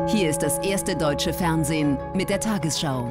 Hier ist das erste deutsche Fernsehen mit der Tagesschau.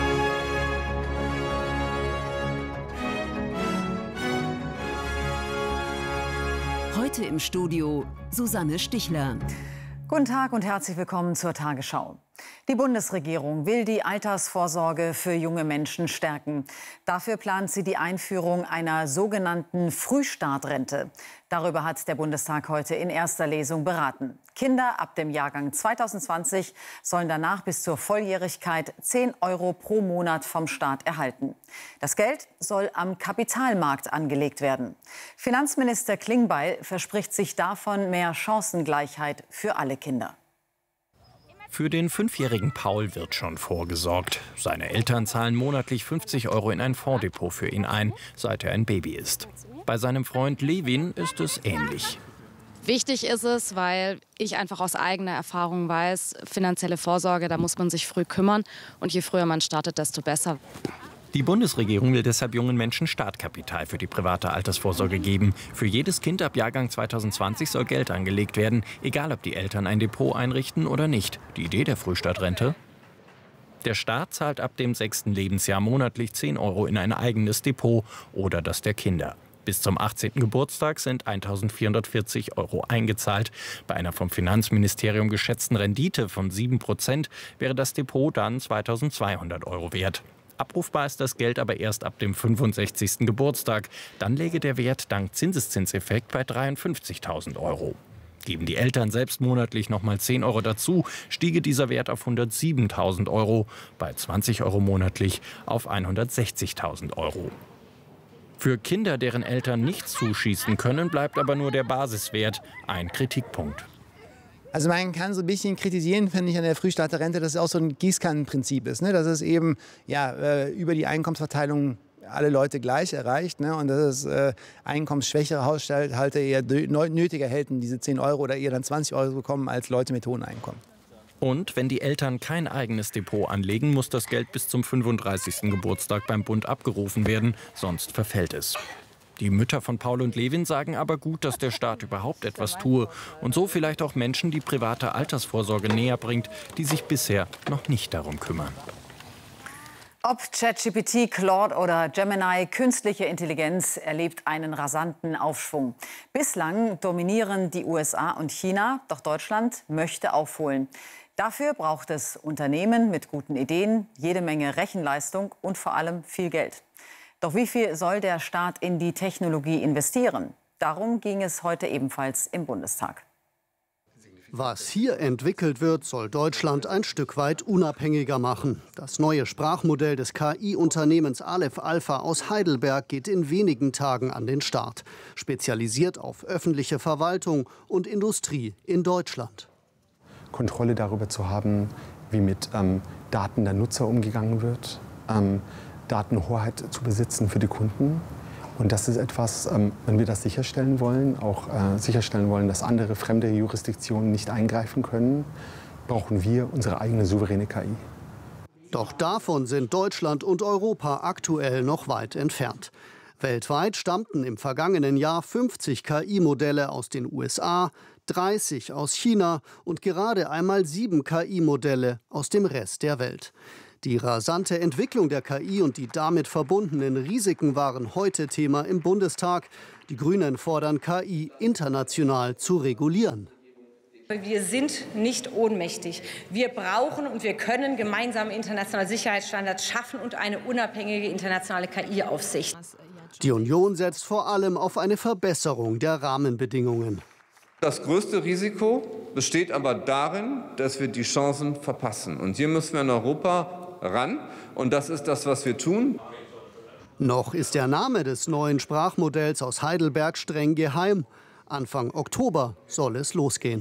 Heute im Studio Susanne Stichler. Guten Tag und herzlich willkommen zur Tagesschau. Die Bundesregierung will die Altersvorsorge für junge Menschen stärken. Dafür plant sie die Einführung einer sogenannten Frühstartrente. Darüber hat der Bundestag heute in erster Lesung beraten. Kinder ab dem Jahrgang 2020 sollen danach bis zur Volljährigkeit 10 € pro Monat vom Staat erhalten. Das Geld soll am Kapitalmarkt angelegt werden. Finanzminister Klingbeil verspricht sich davon mehr Chancengleichheit für alle Kinder. Für den 5-jährigen Paul wird schon vorgesorgt. Seine Eltern zahlen monatlich 50 € in ein Fondsdepot für ihn ein, seit er ein Baby ist. Bei seinem Freund Levin ist es ähnlich. Wichtig ist es, weil ich einfach aus eigener Erfahrung weiß, finanzielle Vorsorge, da muss man sich früh kümmern. Und je früher man startet, desto besser. Die Bundesregierung will deshalb jungen Menschen Startkapital für die private Altersvorsorge geben. Für jedes Kind ab Jahrgang 2020 soll Geld angelegt werden, egal ob die Eltern ein Depot einrichten oder nicht. Die Idee der Frühstartrente? Der Staat zahlt ab dem 6. Lebensjahr monatlich 10 € in ein eigenes Depot oder das der Kinder. Bis zum 18. Geburtstag sind 1.440 € eingezahlt. Bei einer vom Finanzministerium geschätzten Rendite von 7% wäre das Depot dann 2.200 € wert. Abrufbar ist das Geld aber erst ab dem 65. Geburtstag. Dann läge der Wert dank Zinseszinseffekt bei 53.000 €. Geben die Eltern selbst monatlich nochmal 10 € dazu, stiege dieser Wert auf 107.000 €, bei 20 € monatlich auf 160.000 €. Für Kinder, deren Eltern nicht zuschießen können, bleibt aber nur der Basiswert, ein Kritikpunkt. Also man kann so ein bisschen kritisieren, finde ich, an der Frühstarterrente, dass es auch so ein Gießkannenprinzip ist. Ne? Dass es eben über die Einkommensverteilung alle Leute gleich erreicht. Ne? Und dass es einkommensschwächere Haushalte eher nötiger hätten, diese 10 € oder eher dann 20 € bekommen, als Leute mit hohen Einkommen. Und wenn die Eltern kein eigenes Depot anlegen, muss das Geld bis zum 35. Geburtstag beim Bund abgerufen werden, sonst verfällt es. Die Mütter von Paul und Levin sagen aber gut, dass der Staat überhaupt etwas tue und so vielleicht auch Menschen die private Altersvorsorge näher bringt, die sich bisher noch nicht darum kümmern. Ob ChatGPT, Claude oder Gemini, künstliche Intelligenz erlebt einen rasanten Aufschwung. Bislang dominieren die USA und China, doch Deutschland möchte aufholen. Dafür braucht es Unternehmen mit guten Ideen, jede Menge Rechenleistung und vor allem viel Geld. Doch wie viel soll der Staat in die Technologie investieren? Darum ging es heute ebenfalls im Bundestag. Was hier entwickelt wird, soll Deutschland ein Stück weit unabhängiger machen. Das neue Sprachmodell des KI-Unternehmens Aleph Alpha aus Heidelberg geht in wenigen Tagen an den Start. Spezialisiert auf öffentliche Verwaltung und Industrie in Deutschland. Kontrolle darüber zu haben, wie mit Daten der Nutzer umgegangen wird. Datenhoheit zu besitzen für die Kunden. Und das ist etwas, wenn wir das sicherstellen wollen, auch sicherstellen wollen, dass andere fremde Jurisdiktionen nicht eingreifen können, brauchen wir unsere eigene souveräne KI. Doch davon sind Deutschland und Europa aktuell noch weit entfernt. Weltweit stammten im vergangenen Jahr 50 KI-Modelle aus den USA, 30 aus China und gerade einmal 7 KI-Modelle aus dem Rest der Welt. Die rasante Entwicklung der KI und die damit verbundenen Risiken waren heute Thema im Bundestag. Die Grünen fordern, KI international zu regulieren. Wir sind nicht ohnmächtig. Wir brauchen und wir können gemeinsame internationale Sicherheitsstandards schaffen und eine unabhängige internationale KI-Aufsicht. Die Union setzt vor allem auf eine Verbesserung der Rahmenbedingungen. Das größte Risiko besteht aber darin, dass wir die Chancen verpassen. Und hier müssen wir in Europa ran. Und das ist das, was wir tun. Noch ist der Name des neuen Sprachmodells aus Heidelberg streng geheim. Anfang Oktober soll es losgehen.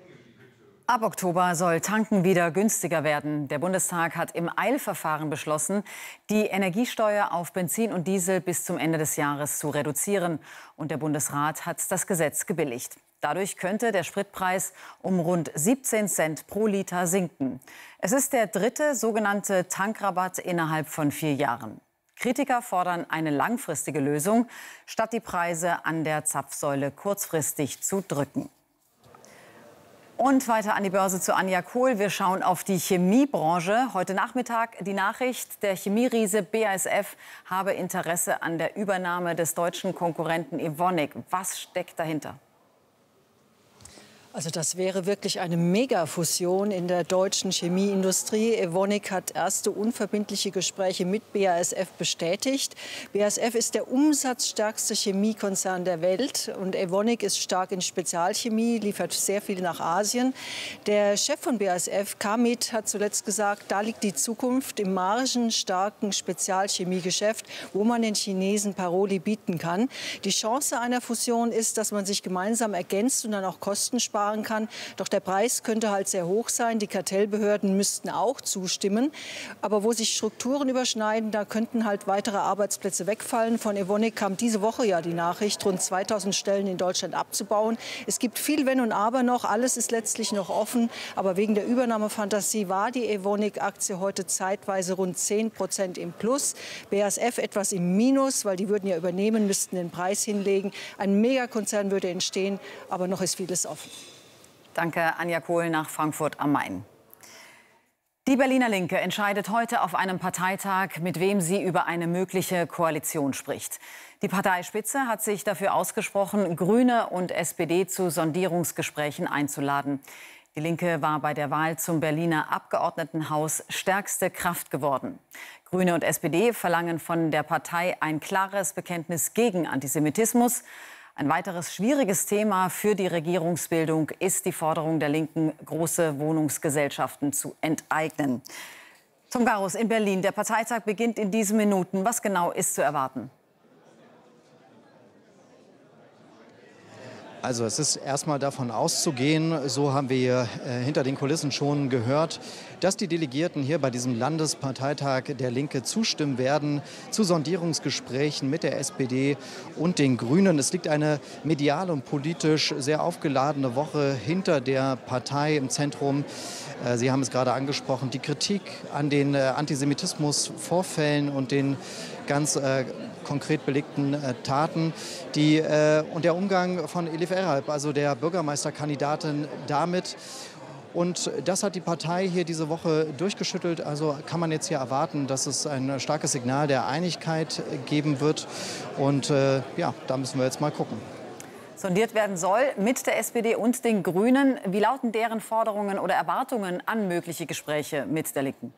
Ab Oktober soll Tanken wieder günstiger werden. Der Bundestag hat im Eilverfahren beschlossen, die Energiesteuer auf Benzin und Diesel bis zum Ende des Jahres zu reduzieren. Und der Bundesrat hat das Gesetz gebilligt. Dadurch könnte der Spritpreis um rund 17 Cent pro Liter sinken. Es ist der dritte sogenannte Tankrabatt innerhalb von 4 Jahren. Kritiker fordern eine langfristige Lösung, statt die Preise an der Zapfsäule kurzfristig zu drücken. Und weiter an die Börse zu Anja Kohl. Wir schauen auf die Chemiebranche. Heute Nachmittag die Nachricht, der Chemieriese BASF habe Interesse an der Übernahme des deutschen Konkurrenten Evonik. Was steckt dahinter? Also das wäre wirklich eine Megafusion in der deutschen Chemieindustrie. Evonik hat erste unverbindliche Gespräche mit BASF bestätigt. BASF ist der umsatzstärkste Chemiekonzern der Welt und Evonik ist stark in Spezialchemie, liefert sehr viel nach Asien. Der Chef von BASF, Kamit, hat zuletzt gesagt, da liegt die Zukunft im margenstarken Spezialchemiegeschäft, wo man den Chinesen Paroli bieten kann. Die Chance einer Fusion ist, dass man sich gemeinsam ergänzt und dann auch Kosten sparen kann. Doch der Preis könnte halt sehr hoch sein. Die Kartellbehörden müssten auch zustimmen. Aber wo sich Strukturen überschneiden, da könnten halt weitere Arbeitsplätze wegfallen. Von Evonik kam diese Woche ja die Nachricht, rund 2000 Stellen in Deutschland abzubauen. Es gibt viel Wenn und Aber noch. Alles ist letztlich noch offen. Aber wegen der Übernahmefantasie war die Evonik-Aktie heute zeitweise rund 10% im Plus. BASF etwas im Minus, weil die würden ja übernehmen, müssten den Preis hinlegen. Ein Megakonzern würde entstehen, aber noch ist vieles offen. Danke, Anja Kohl nach Frankfurt am Main. Die Berliner Linke entscheidet heute auf einem Parteitag, mit wem sie über eine mögliche Koalition spricht. Die Parteispitze hat sich dafür ausgesprochen, Grüne und SPD zu Sondierungsgesprächen einzuladen. Die Linke war bei der Wahl zum Berliner Abgeordnetenhaus stärkste Kraft geworden. Grüne und SPD verlangen von der Partei ein klares Bekenntnis gegen Antisemitismus. Ein weiteres schwieriges Thema für die Regierungsbildung ist die Forderung der Linken, große Wohnungsgesellschaften zu enteignen. Tom Garus in Berlin. Der Parteitag beginnt in diesen Minuten. Was genau ist zu erwarten? Also es ist erstmal davon auszugehen, so haben wir hinter den Kulissen schon gehört, dass die Delegierten hier bei diesem Landesparteitag der Linke zustimmen werden zu Sondierungsgesprächen mit der SPD und den Grünen. Es liegt eine medial und politisch sehr aufgeladene Woche hinter der Partei im Zentrum. Sie haben es gerade angesprochen, die Kritik an den Antisemitismusvorfällen und den ganz konkret belegten Taten und der Umgang von Elif Eralp, also der Bürgermeisterkandidatin, damit. Und das hat die Partei hier diese Woche durchgeschüttelt. Also kann man jetzt hier erwarten, dass es ein starkes Signal der Einigkeit geben wird. Und ja, da müssen wir jetzt mal gucken. Sondiert werden soll mit der SPD und den Grünen. Wie lauten deren Forderungen oder Erwartungen an mögliche Gespräche mit der Linken?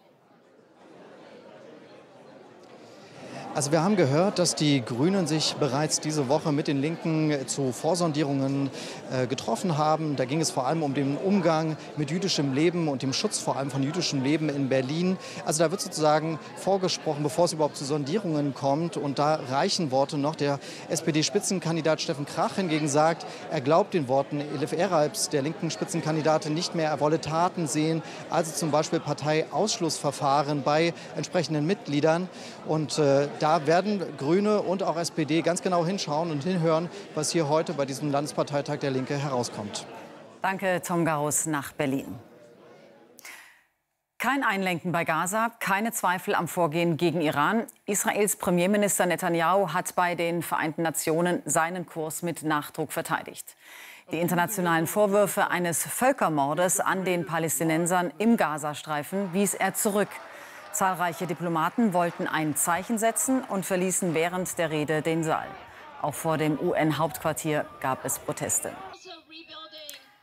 Also wir haben gehört, dass die Grünen sich bereits diese Woche mit den Linken zu Vorsondierungen getroffen haben. Da ging es vor allem um den Umgang mit jüdischem Leben und dem Schutz vor allem von jüdischem Leben in Berlin. Also da wird sozusagen vorgesprochen, bevor es überhaupt zu Sondierungen kommt. Und da reichen Worte noch. Der SPD-Spitzenkandidat Steffen Krach hingegen sagt, er glaubt den Worten Elif Eralps, der linken Spitzenkandidatin, nicht mehr. Er wolle Taten sehen, also zum Beispiel Parteiausschlussverfahren bei entsprechenden Mitgliedern. Und da werden Grüne und auch SPD ganz genau hinschauen und hinhören, was hier heute bei diesem Landesparteitag der Linke herauskommt. Danke, Tom Garus nach Berlin. Kein Einlenken bei Gaza, keine Zweifel am Vorgehen gegen Iran. Israels Premierminister Netanyahu hat bei den Vereinten Nationen seinen Kurs mit Nachdruck verteidigt. Die internationalen Vorwürfe eines Völkermordes an den Palästinensern im Gazastreifen wies er zurück. Zahlreiche Diplomaten wollten ein Zeichen setzen und verließen während der Rede den Saal. Auch vor dem UN-Hauptquartier gab es Proteste.